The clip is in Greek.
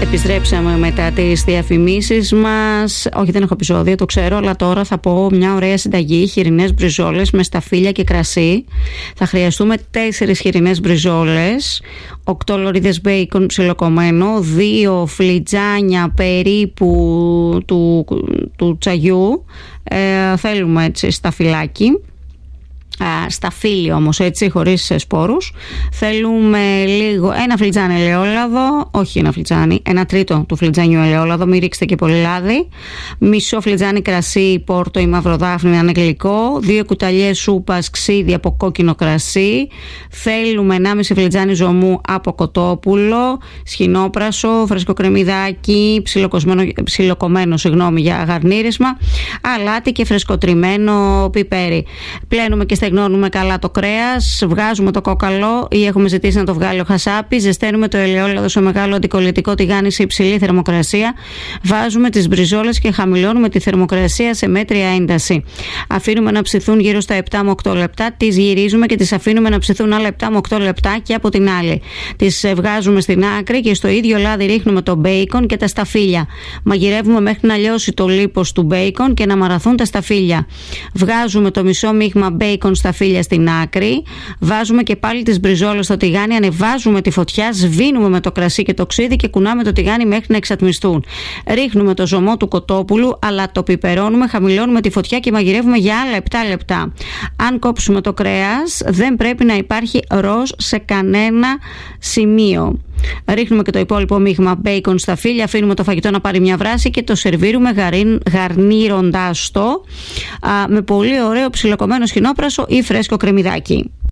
Επιστρέψαμε μετά τις διαφημίσεις μας. Όχι, δεν έχω επεισόδιο, το ξέρω, αλλά τώρα θα πω μια ωραία συνταγή: χοιρινές μπριζόλες με σταφύλια και κρασί. Θα χρειαστούμε 4 χοιρινές μπριζόλες, 8 λωρίδες μπέικον ψιλοκομμένο, 2 φλιτζάνια περίπου του τσαγιού. Θέλουμε έτσι σταφυλάκι. Σταφύλι όμως, έτσι, χωρίς σπόρους. Θέλουμε λίγο, ένα φλιτζάνι ελαιόλαδο, όχι ένα φλιτζάνι, 1/3 του φλιτζάνιου ελαιόλαδο, μην ρίξετε και πολύ λάδι. Μισό φλιτζάνι κρασί, πόρτο ή μαυροδάφνη, να είναι γλυκό. 2 κουταλιές σούπας ξύδι από κόκκινο κρασί. Θέλουμε 1,5 φλιτζάνι ζωμού από κοτόπουλο, σχοινόπρασο, φρέσκο κρεμμυδάκι, ψιλοκομμένο για γαρνίρισμα, αλάτι και φρεσκοτριμμένο πιπέρι. Πλένουμε και στεγνώνουμε καλά το κρέας, βγάζουμε το κόκαλο ή έχουμε ζητήσει να το βγάλει ο χασάπης, ζεσταίνουμε το ελαιόλαδο σε μεγάλο αντικολλητικό τηγάνι σε υψηλή θερμοκρασία, βάζουμε τις μπριζόλες και χαμηλώνουμε τη θερμοκρασία σε μέτρια ένταση. Αφήνουμε να ψηθούν γύρω στα 7 με 8 λεπτά, τις γυρίζουμε και τις αφήνουμε να ψηθούν άλλα 7 με 8 λεπτά και από την άλλη. Τις βγάζουμε στην άκρη και στο ίδιο λάδι ρίχνουμε το μπέικον και τα σταφύλια. Μαγειρεύουμε μέχρι να λιώσει το λίπος του μπέικον και να μαραθούν τα σταφύλια. Βγάζουμε το μισό μείγμα μπέικον σταφύλια στην άκρη, βάζουμε και πάλι τις μπριζόλες στο τηγάνι, ανεβάζουμε τη φωτιά, σβήνουμε με το κρασί και το ξύδι και κουνάμε το τηγάνι μέχρι να εξατμιστούν. Ρίχνουμε το ζωμό του κοτόπουλου, αλλά το πιπερώνουμε, χαμηλώνουμε τη φωτιά και μαγειρεύουμε για άλλα 7 λεπτά. Αν κόψουμε το κρέας, δεν πρέπει να υπάρχει ροζ σε κανένα σημείο. Ρίχνουμε και το υπόλοιπο μείγμα μπέικον στα φύλλα, αφήνουμε το φαγητό να πάρει μια βράση και το σερβίρουμε γαρνίροντάς το με πολύ ωραίο ψιλοκομμένο σχοινόπρασο ή φρέσκο κρεμμυδάκι.